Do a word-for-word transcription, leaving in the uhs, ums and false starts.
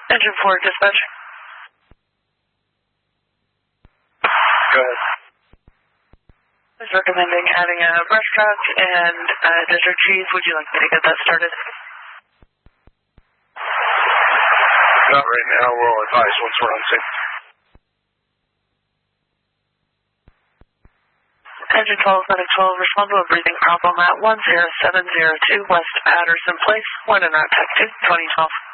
Engine four, dispatch. Go ahead. I was recommending adding a brush truck and a desert cheese. Would you like me to get that started? Not right now. We'll advise once we're on scene. Engine twelve, medic twelve, respond to a breathing problem at one zero seven zero two West Patterson Place. When in route, tech two, twenty twelve.